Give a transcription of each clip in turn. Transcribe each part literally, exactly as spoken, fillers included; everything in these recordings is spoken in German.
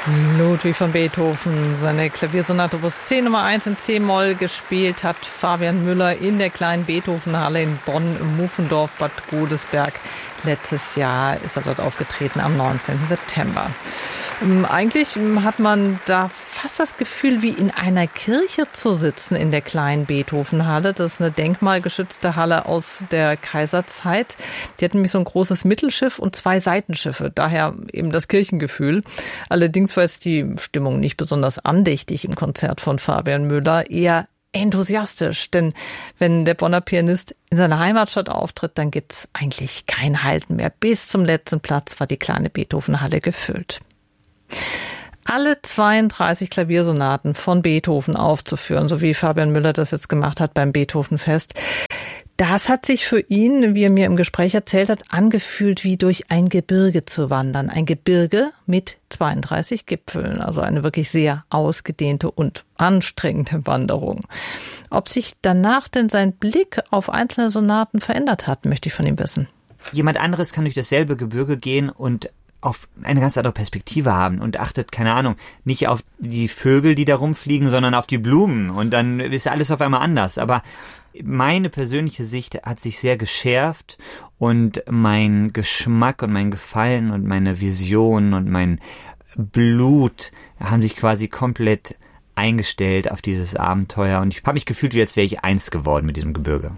Ludwig van Beethoven, seine Klaviersonate Opus zehn Nummer eins in C-Moll gespielt hat Fabian Müller in der kleinen Beethovenhalle in Bonn im Mufendorf Bad Godesberg. Letztes Jahr ist er dort aufgetreten am neunzehnten September. Eigentlich hat man da fast das Gefühl, wie in einer Kirche zu sitzen in der kleinen Beethovenhalle. Das ist eine denkmalgeschützte Halle aus der Kaiserzeit. Die hat nämlich so ein großes Mittelschiff und zwei Seitenschiffe. Daher eben das Kirchengefühl. Allerdings war jetzt die Stimmung nicht besonders andächtig im Konzert von Fabian Müller, eher enthusiastisch. Denn wenn der Bonner Pianist in seiner Heimatstadt auftritt, dann gibt's eigentlich kein Halten mehr. Bis zum letzten Platz war die kleine Beethovenhalle gefüllt. Alle zweiunddreißig Klaviersonaten von Beethoven aufzuführen, so wie Fabian Müller das jetzt gemacht hat beim Beethovenfest, das hat sich für ihn, wie er mir im Gespräch erzählt hat, angefühlt wie durch ein Gebirge zu wandern. Ein Gebirge mit zweiunddreißig Gipfeln, also eine wirklich sehr ausgedehnte und anstrengende Wanderung. Ob sich danach denn sein Blick auf einzelne Sonaten verändert hat, möchte ich von ihm wissen. Jemand anderes kann durch dasselbe Gebirge gehen und auf eine ganz andere Perspektive haben und achtet, keine Ahnung, nicht auf die Vögel, die da rumfliegen, sondern auf die Blumen und dann ist alles auf einmal anders. Aber meine persönliche Sicht hat sich sehr geschärft und mein Geschmack und mein Gefallen und meine Vision und mein Blut haben sich quasi komplett eingestellt auf dieses Abenteuer und ich habe mich gefühlt, wie als wäre ich eins geworden mit diesem Gebirge.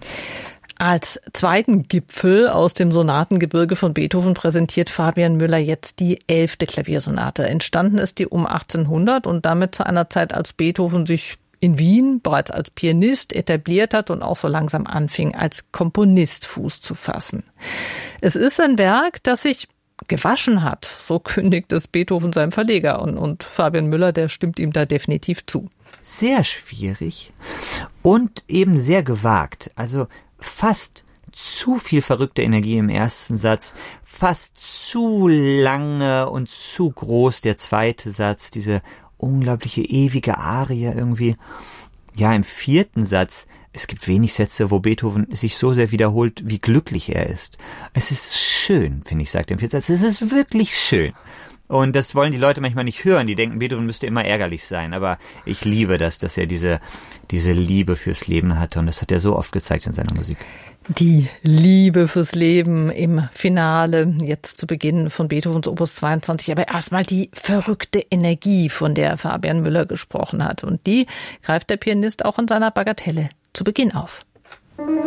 Als zweiten Gipfel aus dem Sonatengebirge von Beethoven präsentiert Fabian Müller jetzt die elfte Klaviersonate. Entstanden ist die um achtzehnhundert und damit zu einer Zeit, als Beethoven sich in Wien bereits als Pianist etabliert hat und auch so langsam anfing, als Komponist Fuß zu fassen. Es ist ein Werk, das sich gewaschen hat, so kündigt es Beethoven seinem Verleger und, und Fabian Müller, der stimmt ihm da definitiv zu. Sehr schwierig und eben sehr gewagt. Also fast zu viel verrückte Energie im ersten Satz, fast zu lange und zu groß der zweite Satz, diese unglaubliche ewige Arie irgendwie. Ja, im vierten Satz, es gibt wenig Sätze, wo Beethoven sich so sehr wiederholt, wie glücklich er ist. Es ist schön, finde ich, sagt er im vierten Satz. Es ist wirklich schön. Und das wollen die Leute manchmal nicht hören. Die denken, Beethoven müsste immer ärgerlich sein. Aber ich liebe das, dass er diese, diese Liebe fürs Leben hatte. Und das hat er so oft gezeigt in seiner Musik. Die Liebe fürs Leben im Finale, jetzt zu Beginn von Beethovens Opus zweiundzwanzig. Aber erstmal die verrückte Energie, von der Fabian Müller gesprochen hat. Und die greift der Pianist auch in seiner Bagatelle zu Beginn auf.